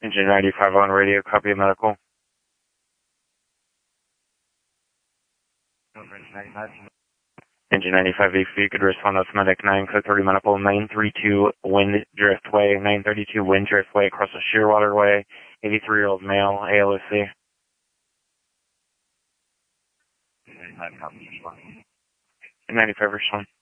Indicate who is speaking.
Speaker 1: Engine 95 on radio, copy of medical. Engine 95 if you could respond to medic 9, code 30 medical, 932 Wind Driftway, 932 Wind Driftway across the Shearwater Way, 83-year-old male, ALOC. 95 respond. 95 respond.